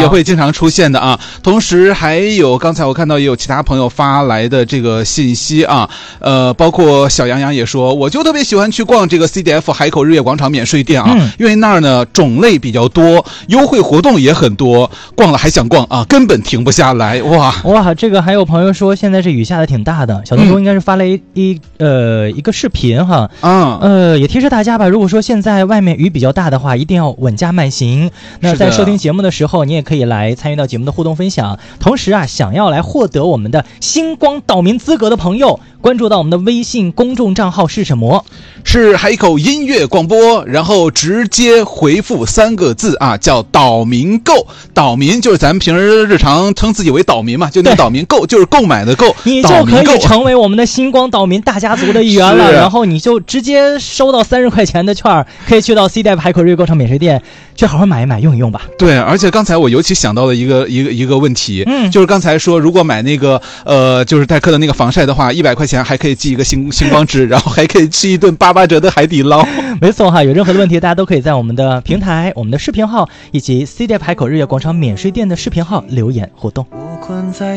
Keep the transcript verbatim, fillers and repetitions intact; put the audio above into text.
也会经常出现的啊。同时还有刚才我看到也有其他朋友发来的这个信息啊，呃，包括小杨洋也说，我就特别喜欢去逛这个 C D F 海口日月广场免税店啊，嗯、因为那儿呢种类比较多，优惠活动也很多，逛了还想逛啊，根本停不下来。哇哇，这个还有朋友说现在这雨下的挺大的，小东东应该是发了一、嗯、一呃一个视频哈，啊呃也提示大家吧，如果说现在外面雨比较大的话，一定要稳驾慢行。那在收听节目的时候，你也可以来参与到节目的互动分享。同时啊，想要来获得我们的星光岛民资格的朋友，关注到我们的微信公众账号是什么？ 是海口音乐广播，然后直接回复三个字啊，叫岛民购。岛民就是咱们平时日常称自己为岛民嘛，就那个岛民，购就是购买的购， 你就可以成为我们的星光岛民大家族的一员了。然后你就直接收到三十块钱的券，可以去到 C D F 海口日月广场免税店去好好买一买，用一用吧。 对，而且刚才我尤其想到了一个一个一个问题，嗯，就是刚才说如果买那个呃就是耐克的那个防晒的话，一百块钱还可以寄一个星星光纸，然后还可以吃一顿八八折的海底捞。 没错哈，有任何的问题大家都可以在我们的平台、我们的视频号以及 C D F 海口日月广场免税店的视频号留言互动。